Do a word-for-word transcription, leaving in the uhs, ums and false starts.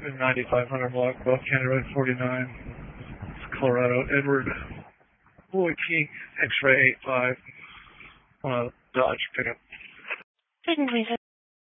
ninety-five hundred block, Gulf County Road forty-nine, Colorado. Edward Boy King, X-ray eight five, uh, Dodge pickup. Good and please.